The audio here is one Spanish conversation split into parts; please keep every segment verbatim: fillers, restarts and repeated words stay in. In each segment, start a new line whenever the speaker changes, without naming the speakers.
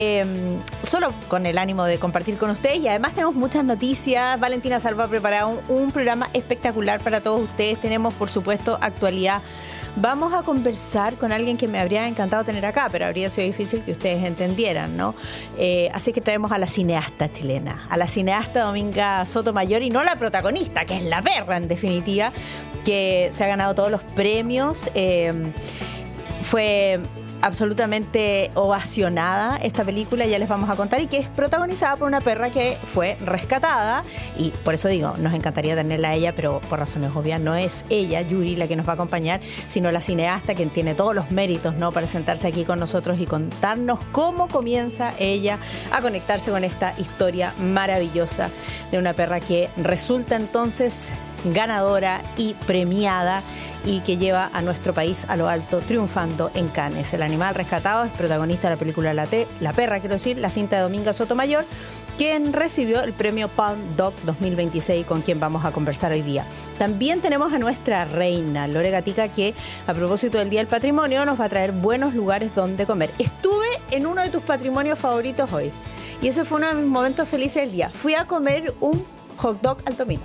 Eh, solo con el ánimo de compartir con ustedes, y además tenemos muchas noticias. Valentina Salva ha preparado un, un programa espectacular para todos ustedes. Tenemos, por supuesto, actualidad. Vamos a conversar con alguien que me habría encantado tener acá, pero habría sido difícil que ustedes entendieran, ¿no? Eh, así que traemos a la cineasta chilena, a la cineasta Dominga Sotomayor, y no la protagonista, que es la perra, en definitiva, que se ha ganado todos los premios. Eh, fue absolutamente ovacionada esta película, ya les vamos a contar, y que es protagonizada por una perra que fue rescatada, y por eso digo, nos encantaría tenerla a ella, pero por razones obvias no es ella, Yuri, la que nos va a acompañar, sino la cineasta, quien tiene todos los méritos, ¿no?, para sentarse aquí con nosotros y contarnos cómo comienza ella a conectarse con esta historia maravillosa de una perra que resulta entonces ganadora y premiada, y que lleva a nuestro país a lo alto, triunfando en Cannes. El animal rescatado es protagonista de la película La, T, La Perra, quiero decir, la cinta de Dominga Sotomayor, quien recibió el premio Palm Dog dos mil veintiséis, con quien vamos a conversar hoy día. También tenemos a nuestra reina, Lore Gatica, que a propósito del Día del Patrimonio nos va a traer buenos lugares donde comer. Estuve en uno de tus patrimonios favoritos hoy, y ese fue uno de mis momentos felices del día. Fui a comer un hot dog al tomino.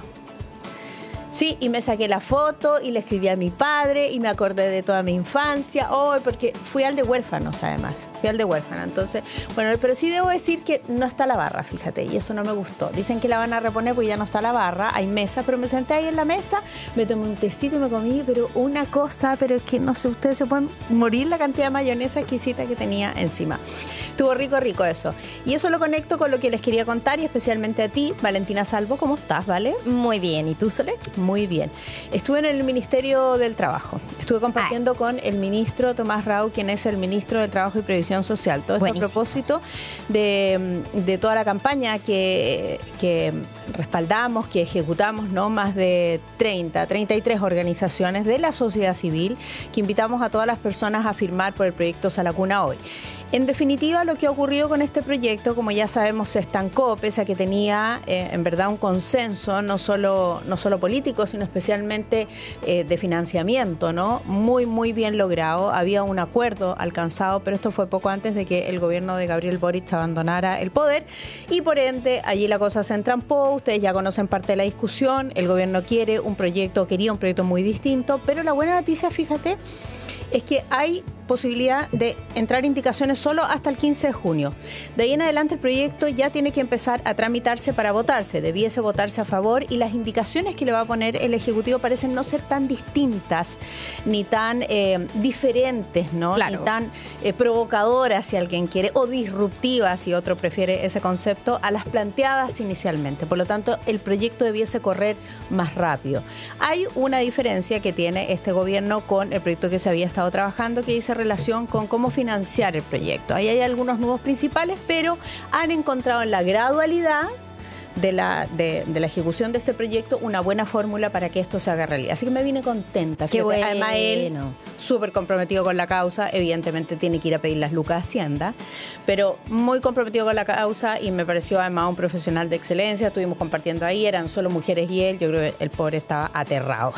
Sí, y me saqué la foto y le escribí a mi padre y me acordé de toda mi infancia. Oh, porque fui al de huérfanos, además. Fui al de huérfana. Entonces, bueno, pero sí debo decir que no está la barra, fíjate, y eso no me gustó. Dicen que la van a reponer porque ya no está la barra, hay mesa, pero me senté ahí en la mesa, me tomé un tecito y me comí, pero una cosa, pero es que no sé, ustedes se pueden morir la cantidad de mayonesa exquisita que tenía encima. Estuvo rico, rico eso. Y eso lo conecto con lo que les quería contar, y especialmente a ti, Valentina Salvo. ¿Cómo estás, Vale?
Muy bien. ¿Y tú, Sole?
Muy bien. Estuve en el Ministerio del Trabajo. Estuve compartiendo Ay. con el ministro Tomás Rau, quien es el ministro del Trabajo y Previsión Social. Todo esto Buenísimo. A propósito de, de toda la campaña que, que respaldamos, que ejecutamos, ¿no? Más de treinta, treinta y tres organizaciones de la sociedad civil, que invitamos a todas las personas a firmar por el proyecto Salacuna Hoy. En definitiva, lo que ha ocurrido con este proyecto, como ya sabemos, se estancó, pese a que tenía eh, en verdad un consenso, no solo, no solo político, sino especialmente eh, de financiamiento, ¿no? Muy, muy bien logrado. Había un acuerdo alcanzado, pero esto fue poco antes de que el gobierno de Gabriel Boric abandonara el poder, y por ende allí la cosa se entrampó. Ustedes ya conocen parte de la discusión. El gobierno quiere un proyecto, quería un proyecto muy distinto, pero la buena noticia, fíjate, es que hay posibilidad de entrar indicaciones solo hasta el quince de junio. De ahí en adelante el proyecto ya tiene que empezar a tramitarse para votarse. Debiese votarse a favor, y las indicaciones que le va a poner el Ejecutivo parecen no ser tan distintas ni tan eh, diferentes, ¿no? Claro. Ni tan eh, provocadoras, si alguien quiere, o disruptivas, si otro prefiere ese concepto, a las planteadas inicialmente. Por lo tanto, el proyecto debiese correr más rápido. Hay una diferencia que tiene este gobierno con el proyecto que se había estado trabajando, que dice relación con cómo financiar el proyecto. Ahí hay algunos nudos principales, pero han encontrado en la gradualidad de la, de, de la ejecución de este proyecto una buena fórmula para que esto se haga realidad. Así que me vine contenta.
Qué bueno.
Además, él, súper comprometido con la causa, evidentemente tiene que ir a pedir las lucas a Hacienda, pero muy comprometido con la causa, y me pareció además un profesional de excelencia. Estuvimos compartiendo ahí, eran solo mujeres y él. Yo creo que el pobre estaba aterrado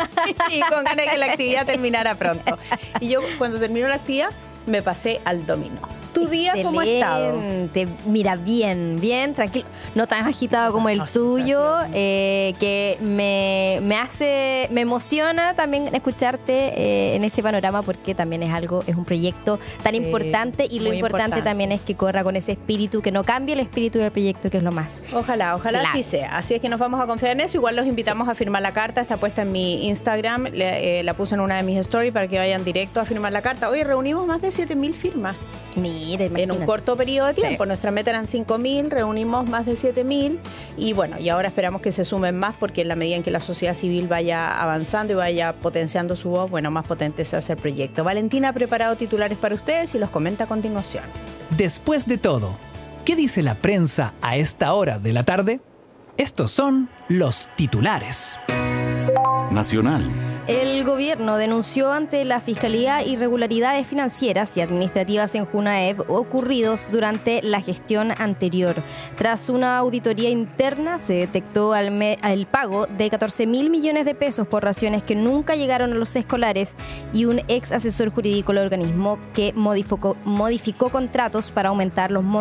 y con ganas de que la actividad terminara pronto. Y yo, cuando terminó la actividad, me pasé al dominó. ¿Tu día cómo ha estado?
Mira, bien, bien, tranquilo. No tan agitado como el no, tuyo, eh, que me, me hace, me emociona también escucharte eh, en este panorama, porque también es algo, es un proyecto tan sí, importante, y lo importante, importante también es que corra con ese espíritu, que no cambie el espíritu del proyecto, que es lo más.
Ojalá, ojalá claro. así sea. Así es que nos vamos a confiar en eso. Igual los invitamos a firmar la carta, está puesta en mi Instagram, le, eh, la puse en una de mis stories para que vayan directo a firmar la carta. Hoy reunimos más de siete mil firmas.
Mira,
en un corto periodo de tiempo. Sí. Nuestra meta eran cinco mil, reunimos más de siete mil, y bueno, y ahora esperamos que se sumen más, porque en la medida en que la sociedad civil vaya avanzando y vaya potenciando su voz, bueno, más potente se hace el proyecto. Valentina ha preparado titulares para ustedes y los comenta a continuación.
Después de todo, ¿qué dice la prensa a esta hora de la tarde? Estos son los titulares.
Nacional.
El gobierno denunció ante la Fiscalía irregularidades financieras y administrativas en Junaep ocurridos durante la gestión anterior. Tras una auditoría interna se detectó al me- el pago de catorce mil millones de pesos por raciones que nunca llegaron a los escolares y un ex asesor jurídico del organismo que modificó, modificó contratos para aumentar los montos